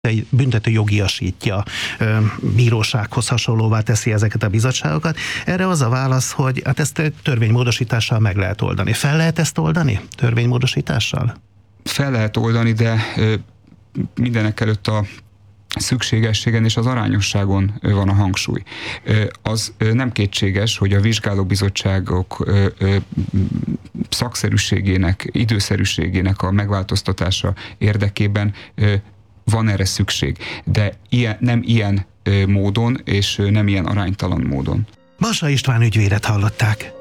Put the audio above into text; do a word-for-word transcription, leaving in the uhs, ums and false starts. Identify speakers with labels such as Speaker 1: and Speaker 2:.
Speaker 1: egy büntető jogiasítja, bírósághoz hasonlóvá teszi ezeket a bizottságokat. Erre az a válasz, hogy hát ezt törvénymódosítással meg lehet oldani. Fel lehet ezt oldani törvénymódosítással?
Speaker 2: Fel lehet oldani, de mindenek előtt a szükségességen és az arányosságon van a hangsúly. Az nem kétséges, hogy a vizsgálóbizottságok szakszerűségének, időszerűségének a megváltoztatása érdekében van erre szükség, de ilyen, nem ilyen módon és nem ilyen aránytalan módon.
Speaker 1: Bassa István ügyvédet hallották.